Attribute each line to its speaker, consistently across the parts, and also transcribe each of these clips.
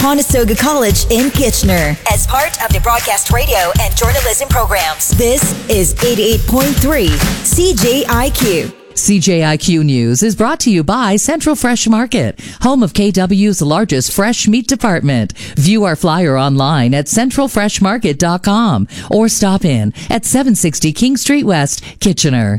Speaker 1: Conestoga College in Kitchener as part of the broadcast radio and journalism programs. This is 88.3 CJIQ.
Speaker 2: CJIQ News is brought to you by Central Fresh Market, home of KW's largest fresh meat department. View our flyer online at centralfreshmarket.com or stop in at 760 King Street West, Kitchener.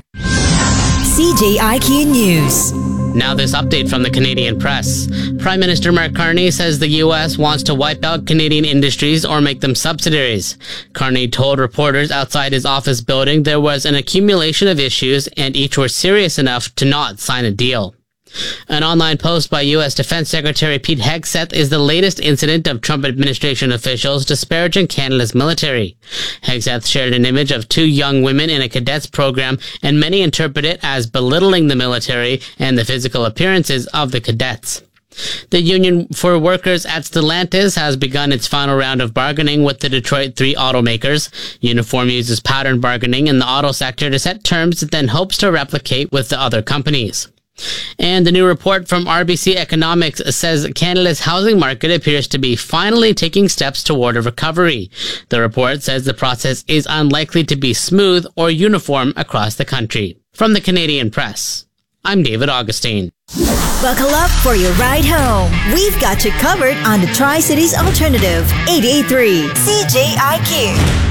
Speaker 1: CJIQ News.
Speaker 3: Now this update from the Canadian press. Prime Minister Mark Carney says the U.S. wants to wipe out Canadian industries or make them subsidiaries. Carney told reporters outside his office building there was an accumulation of issues and each were serious enough to not sign a deal. An online post by U.S. Defense Secretary Pete Hegseth is the latest incident of Trump administration officials disparaging Canada's military. Hegseth shared an image of two young women in a cadets program, and many interpret it as belittling the military and the physical appearances of the cadets. The Union for Workers at Stellantis has begun its final round of bargaining with the Detroit 3 automakers. Uniform uses pattern bargaining in the auto sector to set terms it then hopes to replicate with the other companies. And the new report from RBC Economics says Canada's housing market appears to be finally taking steps toward a recovery. The report says the process is unlikely to be smooth or uniform across the country. From the Canadian Press, I'm David Augustine.
Speaker 1: Buckle up for your ride home. We've got you covered on the Tri-Cities Alternative, 88.3 CJIQ.